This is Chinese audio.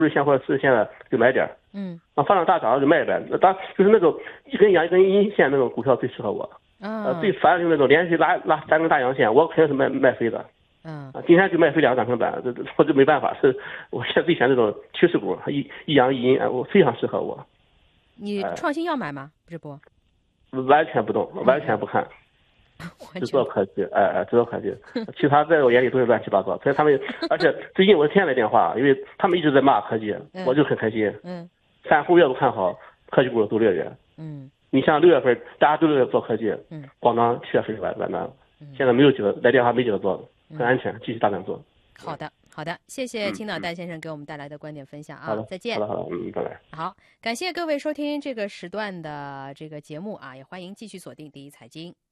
不是现货是现在就买点，反正大涨就卖呗。当就是那种一根阳一根阴线那种股票最适合我。最烦的就是那种连续拉3根大阳线，我肯定是卖飞的。今天就卖飞2个涨停板，我就没办法，是我现在最选这种趋势股，一阳一阴，我非常适合我。 你创新要买吗？直播？ 完全不动，完全不看。只做科技，只做科技，其他在我眼里都是乱七八糟。所以他们，而且最近我是天天来电话，因为他们一直在骂科技，我就很开心。散户越不看好科技股都乐观。你像6月份大家都在做科技，咣当7月份就完蛋了。现在没有几个来电话，没几个做，很安全，继续大胆做。 好的，谢谢青岛戴先生给我们带来的观点分享啊！ 好的， 再见。 好的，拜拜。 好，感谢各位收听这个时段的这个节目啊，也欢迎继续锁定第一财经。